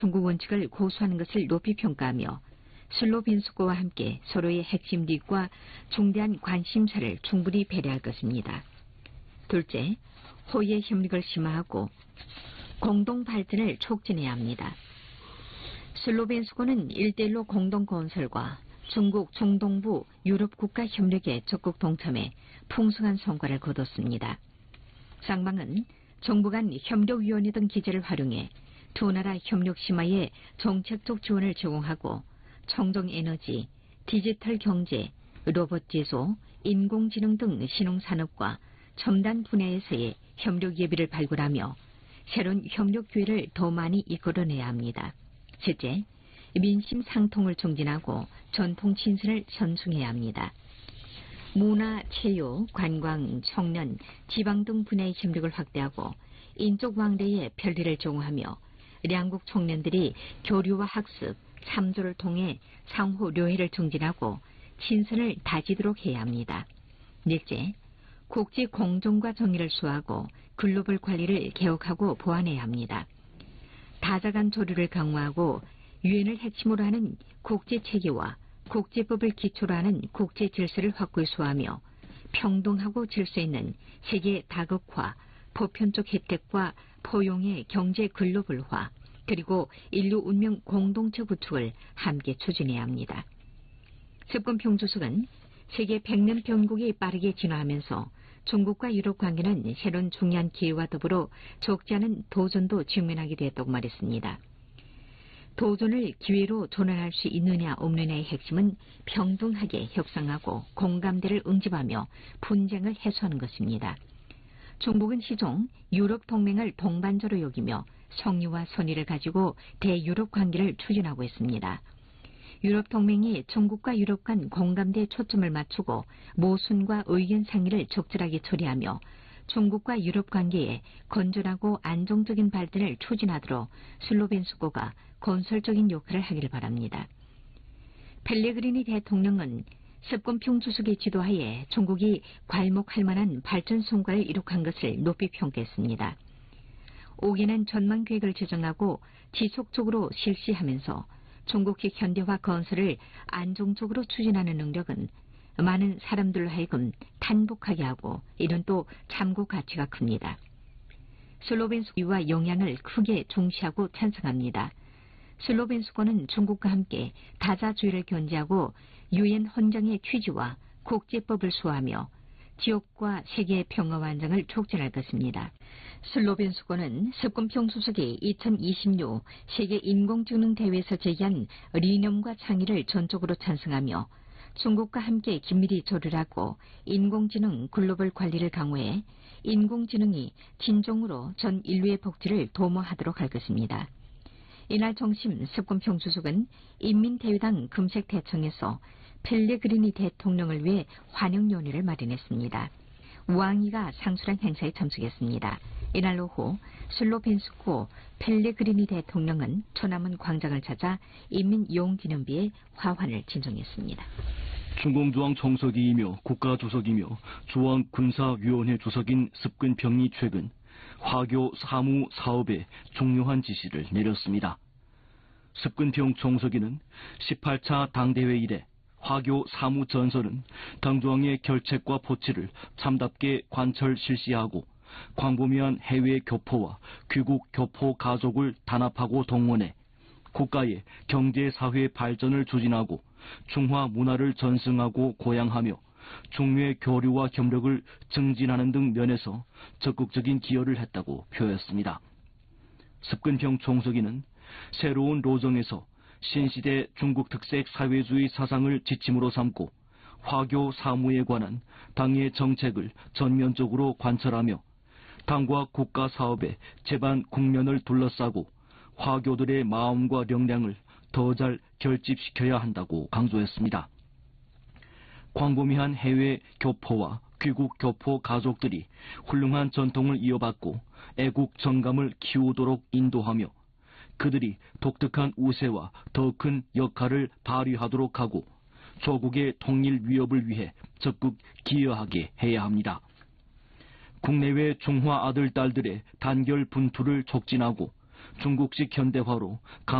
중국 원칙을 고수하는 것을 높이 평가하며 슬로벤스크와 함께 서로의 핵심利益과 중대한 관심사를 충분히 배려할 것입니다. 둘째, 호의 협력을 심화하고 공동 발전을 촉진해야 합니다. 슬로벤스크는 1대1로 공동 건설과 중국 중동부 유럽 국가 협력에 적극 동참해 풍성한 성과를 거뒀습니다. 쌍방은 정부 간 협력위원회 등 기제를 활용해 두 나라 협력 심화에 정책적 지원을 제공하고 청정에너지, 디지털 경제, 로봇 제조, 인공지능 등 신흥산업과 첨단 분야에서의 협력 예비를 발굴하며 새로운 협력 기회를 더 많이 이끌어내야 합니다. 셋째, 민심 상통을 증진하고 전통 친선을 전승해야 합니다. 문화, 체육, 관광, 청년, 지방 등 분야의 협력을 확대하고 인적 왕래에 편리를 제공하며 양국 청년들이 교류와 학습, 참조를 통해 상호 료해를 증진하고 친선을 다지도록 해야 합니다. 넷째, 국제 공정과 정의를 수호하고 글로벌 관리를 개혁하고 보완해야 합니다. 다자간 조류를 강화하고 유엔을 핵심으로 하는 국제체계와 국제법을 기초로 하는 국제 질서를 확고히 수호하며 평등하고 질서 있는 세계 다극화, 보편적 혜택과 포용의 경제 글로벌화, 그리고 인류 운명 공동체 구축을 함께 추진해야 합니다. 습근평 주석은 세계 100년 변국이 빠르게 진화하면서 중국과 유럽 관계는 새로운 중요한 기회와 더불어 적지 않은 도전도 직면하게 되었다고 말했습니다. 도전을 기회로 전환할 수 있느냐 없느냐의 핵심은 평등하게 협상하고 공감대를 응집하며 분쟁을 해소하는 것입니다. 중국은 시종 유럽 동맹을 동반자로 여기며 성의와 선의를 가지고 대유럽 관계를 추진하고 있습니다. 유럽 동맹이 중국과 유럽 간 공감대에 초점을 맞추고 모순과 의견 상의를 적절하게 처리하며 중국과 유럽 관계에 건전하고 안정적인 발전을 추진하도록 슬로벤스크가 건설적인 역할을 하기를 바랍니다. 펠레그리니 대통령은 습근평 주석의 지도하에 중국이 괄목할 만한 발전 성과를 이룩한 것을 높이 평가했습니다. 5개년 전망 계획을 제정하고 지속적으로 실시하면서 중국식 현대화 건설을 안정적으로 추진하는 능력은 많은 사람들로 하여금 탄복하게 하고 이는 또 참고 가치가 큽니다. 슬로벤스크와 영향을 크게 중시하고 찬성합니다. 슬로벤스크는 중국과 함께 다자주의를 견제하고 유엔 헌장의 취지와 국제법을 수호하며 지역과 세계의 평화와 안정을 촉진할 것입니다. 슬로벤스크는 습근평 주석이 2026 세계 인공지능 대회에서 제기한 리념과 창의를 전적으로 찬성하며 중국과 함께 긴밀히 조율하고 인공지능 글로벌 관리를 강화해 인공지능이 진정으로 전 인류의 복지를 도모하도록 할 것입니다. 이날 정심 습근평 주석은 인민대회당 금색대청에서 펠레그리니 대통령을 위해 환영연회를 마련했습니다. 왕이가 상수랑 행사에 참석했습니다. 이날 오후 슬로벤스크 펠레그리니 대통령은 천안문 광장을 찾아 인민용기념비에 화환을 진정했습니다. 중공조왕 정석이이며 국가주석이며 조왕군사위원회 주석인 습근평이 최근 화교 사무 사업에 중요한 지시를 내렸습니다. 습근평 정석이는 18차 당대회 이래 화교 사무전선은 당조왕의 결책과 포치를 참답게 관철 실시하고 광범위한 해외 교포와 귀국 교포 가족을 단합하고 동원해 국가의 경제사회 발전을 추진하고 중화 문화를 전승하고 고양하며 중외 교류와 협력을 증진하는 등 면에서 적극적인 기여를 했다고 표했습니다. 습근평 총석이는 새로운 로정에서 신시대 중국 특색 사회주의 사상을 지침으로 삼고 화교 사무에 관한 당의 정책을 전면적으로 관철하며 당과 국가 사업의 제반 국면을 둘러싸고 화교들의 마음과 역량을 더 잘 결집시켜야 한다고 강조했습니다. 광범위한 해외 교포와 귀국 교포 가족들이 훌륭한 전통을 이어받고 애국 정감을 키우도록 인도하며 그들이 독특한 우세와 더 큰 역할을 발휘하도록 하고 조국의 통일 위협을 위해 적극 기여하게 해야 합니다. 국내외 중화 아들, 딸들의 단결 분투를 촉진하고 중국식 현대화로